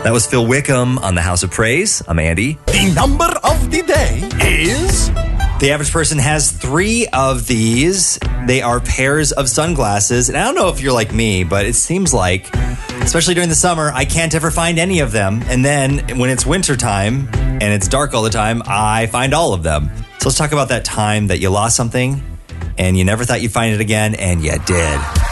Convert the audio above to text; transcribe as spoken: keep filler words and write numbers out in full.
That was Phil Wickham on the House of Praise. I'm Andy. The number of the day is... The average person has three of these. They are pairs of sunglasses. And I don't know if you're like me, but it seems like, especially during the summer, I can't ever find any of them. And then when it's wintertime and it's dark all the time, I find all of them. So let's talk about that time that you lost something and you never thought you'd find it again, and you did.